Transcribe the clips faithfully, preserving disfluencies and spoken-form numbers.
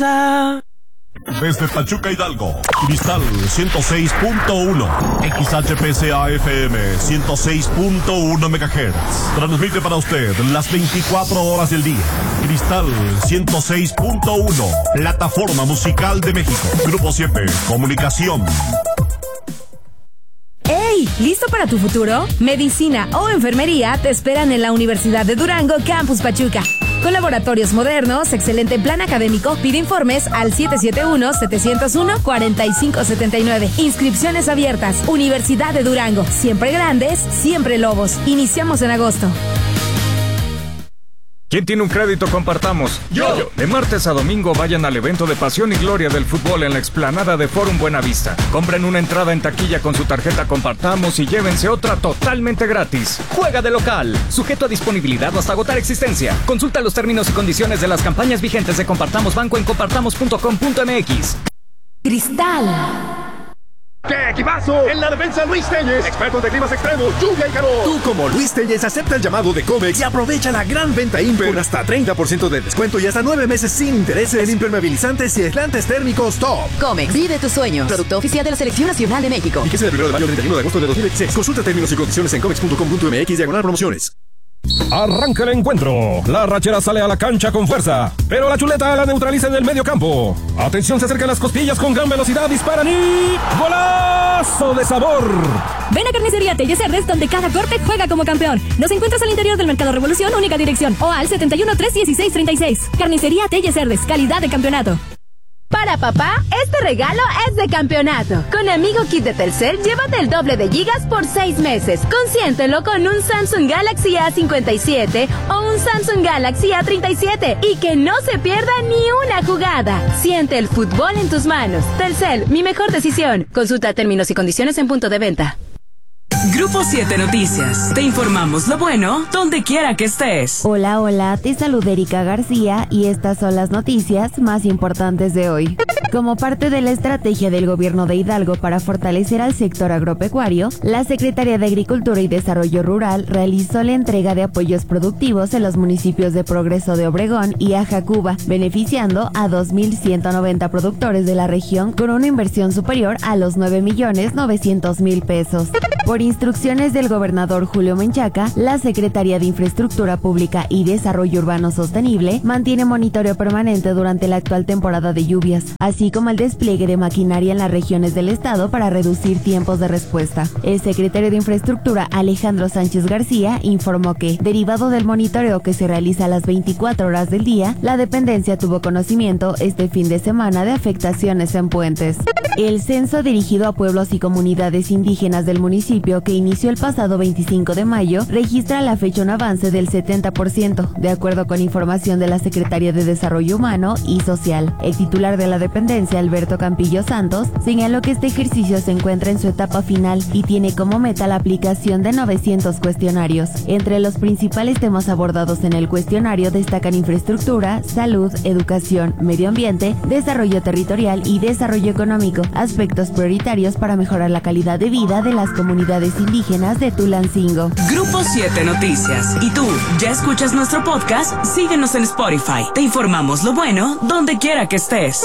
Desde Pachuca, Hidalgo, Cristal ciento seis punto uno, X H P C A F M ciento seis punto uno megahertz. Transmite para usted las veinticuatro horas del día. Cristal ciento seis punto uno, plataforma musical de México. Grupo siete, comunicación. ¡Hey! ¿Listo para tu futuro? Medicina o enfermería te esperan en la Universidad de Durango, Campus Pachuca. Con laboratorios modernos, excelente plan académico, pide informes al siete siete uno, siete cero uno, cuatro cinco siete nueve. Inscripciones abiertas. Universidad de Durango. Siempre grandes, siempre lobos. Iniciamos en agosto. ¿Quién tiene un crédito? Compartamos. Yo. De martes a domingo vayan al evento de Pasión y Gloria del Fútbol en la explanada de Forum Buenavista. Compren una entrada en taquilla con su tarjeta Compartamos y llévense otra totalmente gratis. Juega de local. Sujeto a disponibilidad o hasta agotar existencia. Consulta los términos y condiciones de las campañas vigentes de Compartamos Banco en compartamos punto com punto m x. Cristal. ¡Qué equipazo! En la defensa, Luis Telles, expertos de climas extremos, lluvia y calor. Tú, como Luis Telles, acepta el llamado de Comex y aprovecha la gran venta Imper con hasta treinta por ciento de descuento y hasta nueve meses sin intereses en impermeabilizantes y aislantes térmicos top. Comex, vive tus sueños. Producto oficial de la Selección Nacional de México. Fíjese del primero de mayo al treinta y uno de agosto de dos mil veintiséis. Consulta términos y condiciones en comex punto com punto m x diagonal promociones. Arranca el encuentro. La rachera sale a la cancha con fuerza, pero la chuleta la neutraliza en el medio campo. Atención, se acercan las costillas con gran velocidad, disparan y... ¡golazo de sabor! Ven a Carnicería Telles Cerdes, donde cada corte juega como campeón. Nos encuentras al interior del Mercado Revolución, única dirección, o al setenta y uno, trescientos dieciséis, treinta y seis. Carnicería Telles Cerdes, calidad de campeonato. Para papá, este regalo es de campeonato. Con Amigo Kit de Telcel, llévate el doble de gigas por seis meses. Consiéntelo con un Samsung Galaxy A cincuenta y siete o un Samsung Galaxy A treinta y siete y que no se pierda ni una jugada. Siente el fútbol en tus manos. Telcel, mi mejor decisión. Consulta términos y condiciones en punto de venta. Grupo siete Noticias. Te informamos lo bueno donde quiera que estés. Hola, hola, te saluda Erika García y estas son las noticias más importantes de hoy. Como parte de la estrategia del gobierno de Hidalgo para fortalecer al sector agropecuario, la Secretaría de Agricultura y Desarrollo Rural realizó la entrega de apoyos productivos en los municipios de Progreso de Obregón y Ajacuba, beneficiando a dos mil ciento noventa productores de la región con una inversión superior a los nueve millones novecientos mil pesos. Por instrucciones del gobernador Julio Menchaca, la Secretaría de Infraestructura Pública y Desarrollo Urbano Sostenible mantiene monitoreo permanente durante la actual temporada de lluvias, así como el despliegue de maquinaria en las regiones del estado para reducir tiempos de respuesta. El secretario de Infraestructura, Alejandro Sánchez García, informó que, derivado del monitoreo que se realiza a las veinticuatro horas del día, la dependencia tuvo conocimiento este fin de semana de afectaciones en puentes. El censo dirigido a pueblos y comunidades indígenas del municipio, que inició el pasado veinticinco de mayo, registra a la fecha un avance del setenta por ciento, de acuerdo con información de la Secretaría de Desarrollo Humano y Social. El titular de la dependencia, Alberto Campillo Santos, señaló que este ejercicio se encuentra en su etapa final y tiene como meta la aplicación de novecientos cuestionarios. Entre los principales temas abordados en el cuestionario destacan infraestructura, salud, educación, medio ambiente, desarrollo territorial y desarrollo económico, aspectos prioritarios para mejorar la calidad de vida de las comunidades indígenas de Tulancingo. Grupo siete Noticias. ¿Y tú, ya escuchas nuestro podcast? Síguenos en Spotify. Te informamos lo bueno donde quiera que estés.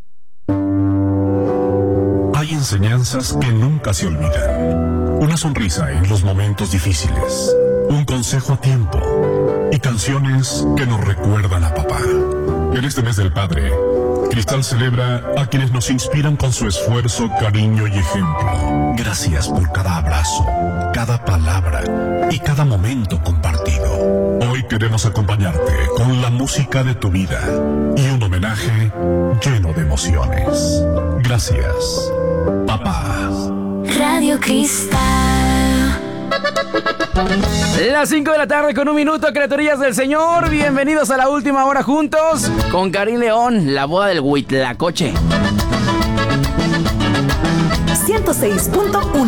Hay enseñanzas que nunca se olvidan. Una sonrisa en los momentos difíciles. Un consejo a tiempo. Y canciones que nos recuerdan a papá. En este mes del padre, Cristal celebra a quienes nos inspiran con su esfuerzo, cariño y ejemplo. Gracias por cada abrazo, cada palabra y cada momento compartido. Hoy queremos acompañarte con la música de tu vida y un homenaje lleno de emociones. Gracias, papá. Radio Cristal. Las cinco de la tarde con un minuto, criaturillas del Señor. Bienvenidos a la última hora juntos con Karim León, la boda del Huitlacoche. ciento seis punto uno